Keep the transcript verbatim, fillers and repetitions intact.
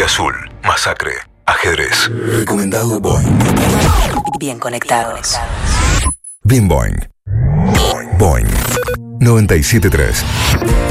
Azul, Masacre, Ajedrez. Recomendado Boing. Bien conectados. Bien Boing. Boing noventa y siete punto tres.